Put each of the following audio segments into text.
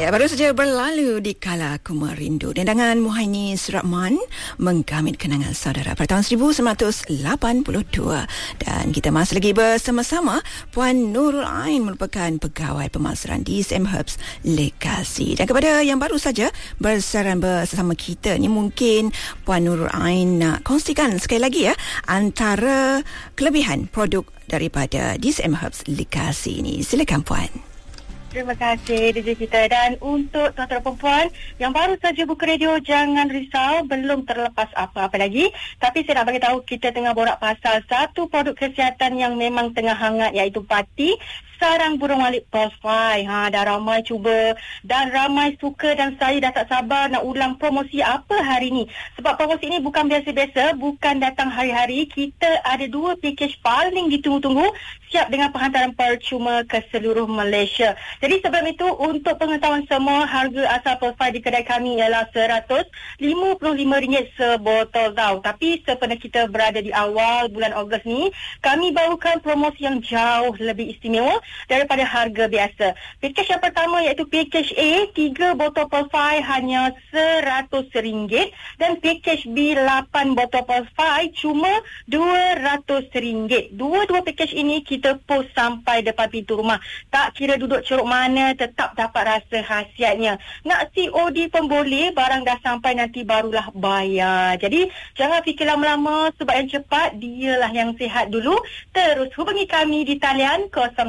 Ya, baru saja berlalu di Kala Aku Merindu. Dendangan Muhaimin Surahman menggamit kenangan saudara pada tahun 1982. Dan kita masih lagi bersama-sama Puan Nurul Ain merupakan pegawai pemasaran DSM Herbs Lekasi. Dan kepada yang baru saja bersiaran bersama kita ni, mungkin Puan Nurul Ain nak kongsikan sekali lagi antara kelebihan produk daripada DSM Herbs Lekasi ini. Silakan Puan. Terima kasih DJ kita. Dan untuk tuan-tuan perempuan yang baru saja buka radio, jangan risau, belum terlepas apa-apa lagi. Tapi saya nak bagi tahu kita tengah borak pasal satu produk kesihatan yang memang tengah hangat, iaitu Pati sarang burung walit Pulse 5. Dah ramai cuba dan ramai suka, dan saya dah tak sabar nak ulang promosi apa hari ni. Sebab promosi ini bukan biasa-biasa, bukan datang hari-hari. Kita ada 2 pakej paling ditunggu-tunggu, siap dengan penghantaran percuma ke seluruh Malaysia. Jadi sebelum itu, untuk pengetahuan semua, harga asal Pulse 5 di kedai kami ialah RM155 sebotol tau. Tapi sempena kita berada di awal bulan Ogos ni, kami bawakan promosi yang jauh lebih istimewa daripada harga biasa. Pakej yang pertama iaitu pakej A, 3 botol Pulse 5 hanya RM100, dan pakej B, 8 botol Pulse 5 cuma RM200. Dua-dua pakej ini kita post sampai depan pintu rumah. Tak kira duduk ceruk mana, tetap dapat rasa khasiatnya. Nak COD pun boleh, barang dah sampai nanti barulah bayar. Jadi jangan fikir lama-lama, sebab yang cepat dialah yang sihat dulu. Terus hubungi kami di talian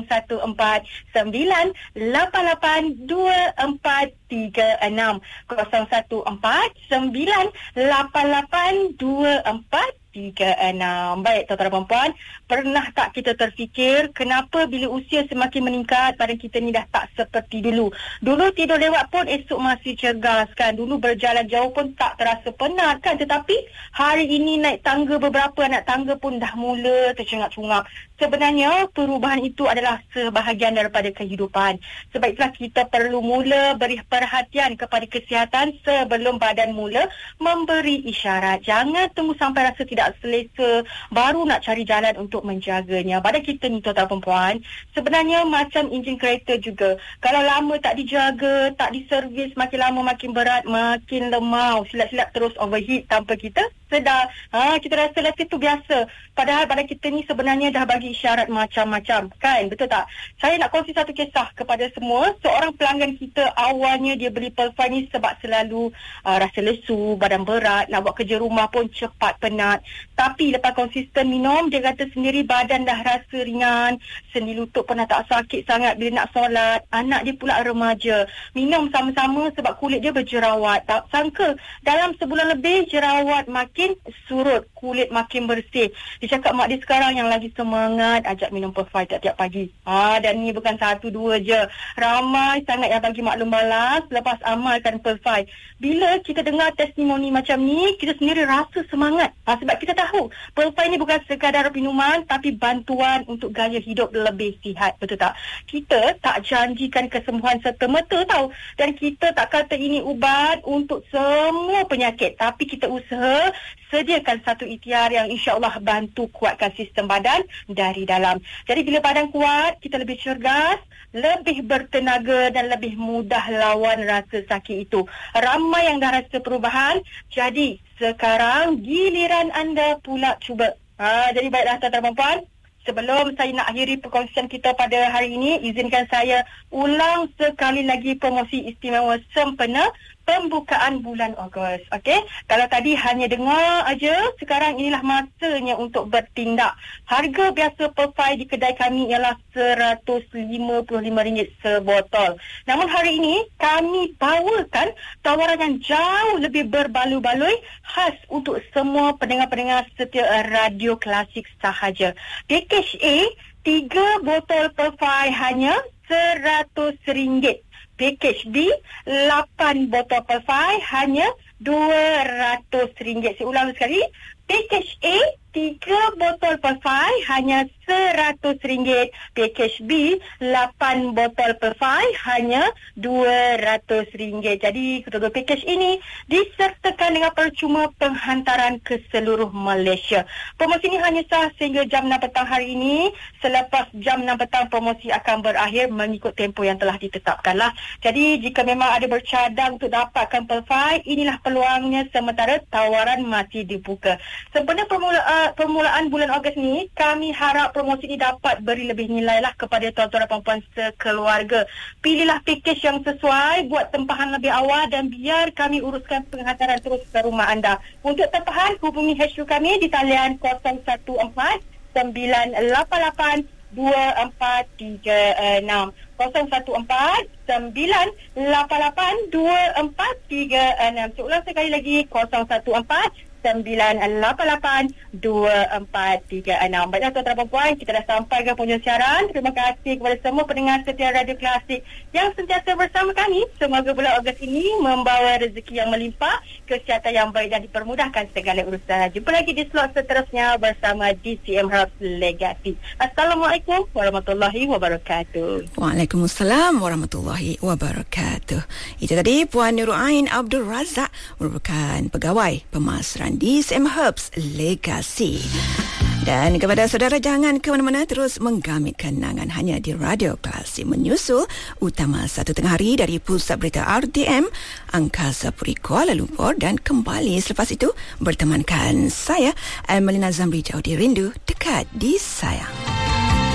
0149882436, 0149882436. Baik tuan-tuan dan puan, pernah tak kita terfikir kenapa bila usia semakin meningkat, badan kita ni dah tak seperti dulu. Dulu tidur lewat pun esok masih cergas kan. Dulu berjalan jauh pun tak terasa penat kan. Tetapi hari ini naik tangga, beberapa anak tangga pun dah mula tercungap-cungap. Sebenarnya perubahan itu adalah sebahagian daripada kehidupan. Sebab itulah kita perlu mula beri perhatian kepada kesihatan sebelum badan mula memberi isyarat. Jangan tunggu sampai rasa tidak selesa baru nak cari jalan untuk menjaganya. Badan kita ni tuan-tuan perempuan sebenarnya macam enjin kereta juga. Kalau lama tak dijaga, tak diservis, makin lama makin berat, makin lemau, silap-silap terus overheat tanpa kita sedar. Kita rasa letih tu biasa. Padahal badan kita ni sebenarnya dah bagi isyarat macam-macam kan, betul tak? Saya nak kongsi satu kisah kepada semua. Seorang pelanggan kita, awalnya dia beli Pulse 5 ni sebab selalu rasa lesu, badan berat, nak buat kerja rumah pun cepat penat. Tapi lepas konsisten minum, dia kata sendiri badan dah rasa ringan, sendi lutut pun dah tak sakit sangat bila nak solat. Anak dia pula remaja, minum sama-sama sebab kulit dia berjerawat. Tak sangka dalam sebulan lebih jerawat makin surut, kulit makin bersih. Dia cakap mak dia sekarang yang lagi semangat ajak minum Pulse 5 tiap-tiap pagi. Dan ni bukan satu dua je, ramai sangat yang bagi maklum balas lepas amalkan Pulse 5. Bila kita dengar testimoni macam ni, kita sendiri rasa semangat. Sebab kita tahu Pulse 5 ni bukan sekadar minuman, tapi bantuan untuk gaya hidup lebih sihat, betul tak? Kita tak janjikan kesembuhan serta-merta tau, dan kita tak kata ini ubat untuk semua penyakit, tapi kita usaha sediakan satu ikhtiar yang insya-Allah bantu kuatkan sistem badan dari dalam. Jadi bila badan kuat, kita lebih cergas, lebih bertenaga dan lebih mudah lawan rasa sakit itu. Ramai yang dah rasa perubahan, jadi sekarang giliran anda pula cuba. Jadi baiklah tuan-tuan dan puan, sebelum saya nak akhiri perkongsian kita pada hari ini, izinkan saya ulang sekali lagi promosi istimewa sempena pembukaan bulan Ogos. Okey, kalau tadi hanya dengar aja, sekarang inilah masanya untuk bertindak. Harga biasa Pulse 5 di kedai kami ialah RM155 sebotol. Namun hari ini kami bawakan tawaran yang jauh lebih berbaloi-baloi, khas untuk semua pendengar-pendengar setia radio klasik sahaja. Pakej A, 3 botol Pulse 5 hanya RM100. Pakej B, 8 botol Pulse 5 hanya RM200. Saya ulang sekali. Pakej A, 3 botol Perfai hanya RM100. Pakej B 8 botol Perfai hanya RM200. Jadi kedua-dua pakej ini disertakan dengan percuma penghantaran ke seluruh Malaysia. Promosi ini hanya sah sehingga jam 6 petang hari ini. Selepas jam 6 petang promosi akan berakhir mengikut tempoh yang telah ditetapkanlah. Jadi jika memang ada bercadang untuk dapatkan Perfai, inilah peluangnya sementara tawaran masih dibuka. Sempena permulaan bulan Ogos ni, kami harap promosi ini dapat beri lebih nilai lah kepada tuan-tuan dan puan-puan sekeluarga. Pilihlah pakej yang sesuai, buat tempahan lebih awal dan biar kami uruskan penghantaran terus ke rumah anda. Untuk tempahan, hubungi HQ kami di talian 014 988 2436 014 988 2436. Seulang sekali lagi 014 988 2436. Baiklah tuan-tuan dan puan, kita dah sampai ke penghujung siaran. Terima kasih kepada semua pendengar setia Radio Klasik yang sentiasa bersama kami. Semoga bulan Ogos ini membawa rezeki yang melimpah, kesihatan yang baik dan dipermudahkan segala urusan. Jumpa lagi di slot seterusnya bersama DCM Herbs Legacy. Assalamualaikum warahmatullahi wabarakatuh. Waalaikumsalam warahmatullahi wabarakatuh. Itu tadi Puan Nurul Ain Abdul Razak, merupakan pegawai pemasaran DCM Herbs Legacy. Dan kepada saudara, jangan ke mana-mana, terus menggamit kenangan hanya di Radio Klasik. Menyusul Utama 1 tengah hari dari Pusat Berita RTM Angkasa Puri Kuala Lumpur, dan kembali selepas itu bertemankan saya Emelina Zamri Jauh di Rindu Dekat di Sayang.